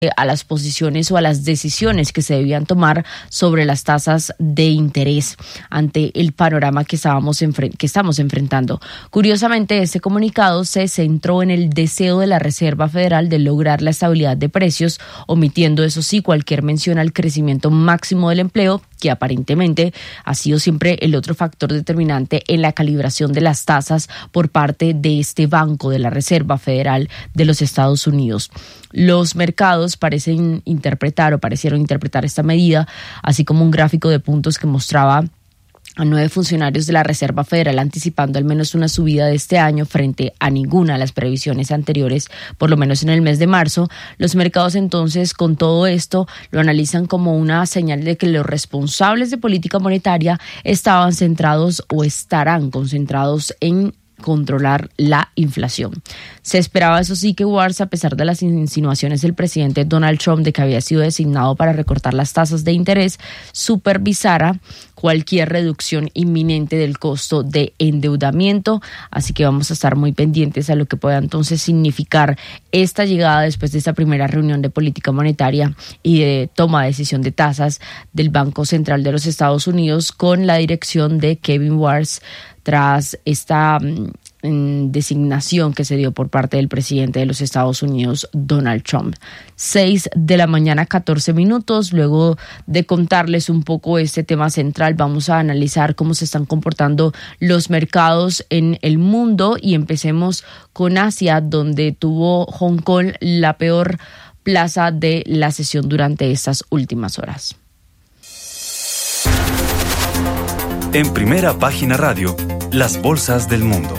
a las posiciones o a las decisiones que se debían tomar sobre las tasas de interés ante el panorama que estamos enfrentando. Curiosamente, este comunicado se centró en el deseo de la Reserva Federal de lograr la estabilidad de precios, omitiendo, eso sí, cualquier mención al crecimiento máximo del empleo, que aparentemente ha sido siempre el otro factor determinante en la calibración de las tasas por parte de este banco de la Reserva Federal de los Estados Unidos. Los mercados parecieron interpretar esta medida, así como un gráfico de puntos que mostraba a 9 funcionarios de la Reserva Federal anticipando al menos una subida de este año frente a ninguna de las previsiones anteriores, por lo menos en el mes de marzo. Los mercados entonces, con todo esto, lo analizan como una señal de que los responsables de política monetaria estaban centrados o estarán concentrados en controlar la inflación. Se esperaba, eso sí, que Wars, a pesar de las insinuaciones del presidente Donald Trump de que había sido designado para recortar las tasas de interés, supervisara cualquier reducción inminente del costo de endeudamiento. Así que vamos a estar muy pendientes a lo que pueda entonces significar esta llegada después de esta primera reunión de política monetaria y de toma de decisión de tasas del Banco Central de los Estados Unidos con la dirección de Kevin Wars, tras esta designación que se dio por parte del presidente de los Estados Unidos, Donald Trump. 6:14 a.m. Luego de contarles un poco este tema central, vamos a analizar cómo se están comportando los mercados en el mundo y empecemos con Asia, donde tuvo Hong Kong la peor plaza de la sesión durante estas últimas horas. En Primera Página Radio, las bolsas del mundo.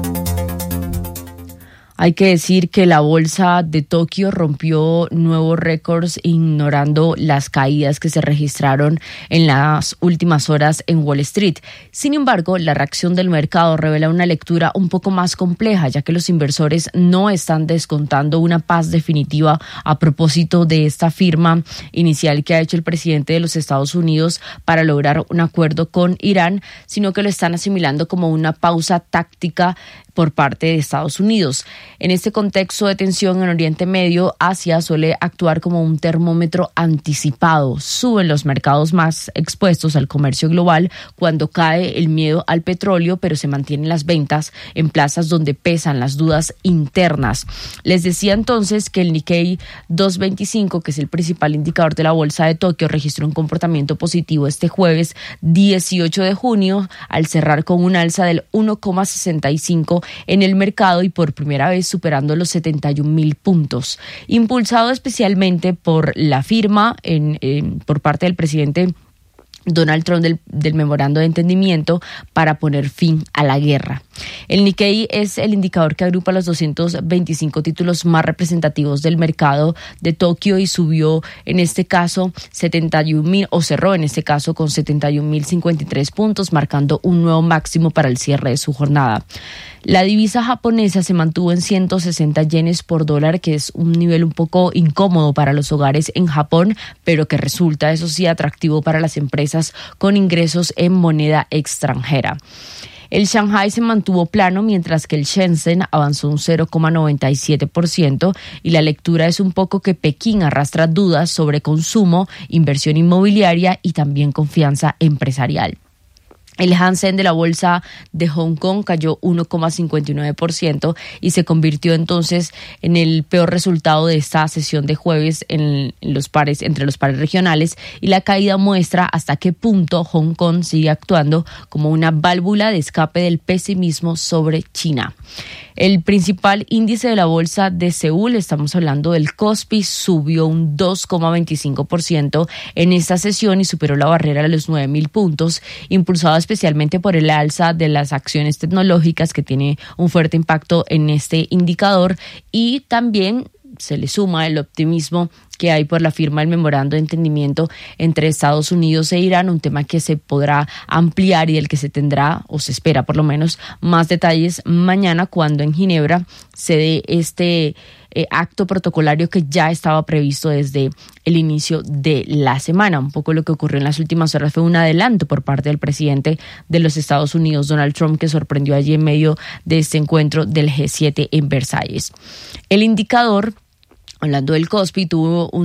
Hay que decir que la bolsa de Tokio rompió nuevos récords, ignorando las caídas que se registraron en las últimas horas en Wall Street. Sin embargo, la reacción del mercado revela una lectura un poco más compleja, ya que los inversores no están descontando una paz definitiva a propósito de esta firma inicial que ha hecho el presidente de los Estados Unidos para lograr un acuerdo con Irán, sino que lo están asimilando como una pausa táctica por parte de Estados Unidos. En este contexto de tensión en Oriente Medio, Asia suele actuar como un termómetro anticipado. Suben los mercados más expuestos al comercio global cuando cae el miedo al petróleo, pero se mantienen las ventas en plazas donde pesan las dudas internas. Les decía entonces que el Nikkei 225, que es el principal indicador de la bolsa de Tokio, registró un comportamiento positivo este jueves 18 de junio, al cerrar con un alza del 1,65 en el mercado y por primera vez superando los 71,000 puntos, impulsado especialmente por la firma por parte del presidente Donald Trump del memorando de entendimiento para poner fin a la guerra. El Nikkei es el indicador que agrupa los 225 títulos más representativos del mercado de Tokio y subió en este caso 71,000 o cerró en este caso con 71,053 puntos, marcando un nuevo máximo para el cierre de su jornada. La divisa japonesa se mantuvo en 160 yenes por dólar, que es un nivel un poco incómodo para los hogares en Japón, pero que resulta, eso sí, atractivo para las empresas con ingresos en moneda extranjera. El Shanghai se mantuvo plano, mientras que el Shenzhen avanzó un 0,97% y la lectura es un poco que Pekín arrastra dudas sobre consumo, inversión inmobiliaria y también confianza empresarial. El Hang Seng de la bolsa de Hong Kong cayó 1,59% y se convirtió entonces en el peor resultado de esta sesión de jueves entre los pares regionales, y la caída muestra hasta qué punto Hong Kong sigue actuando como una válvula de escape del pesimismo sobre China. El principal índice de la bolsa de Seúl, estamos hablando del Kospi, subió un 2,25% en esta sesión y superó la barrera de los 9,000 puntos, impulsado especialmente por el alza de las acciones tecnológicas, que tiene un fuerte impacto en este indicador, y también se le suma el optimismo que hay por la firma del memorando de entendimiento entre Estados Unidos e Irán, un tema que se podrá ampliar y del que se tendrá, o se espera por lo menos, más detalles mañana, cuando en Ginebra se dé este acto protocolario que ya estaba previsto desde el inicio de la semana. Un poco lo que ocurrió en las últimas horas fue un adelanto por parte del presidente de los Estados Unidos, Donald Trump, que sorprendió allí en medio de este encuentro del G7 en Versalles. El indicador Hablando del Kospi, tuvo un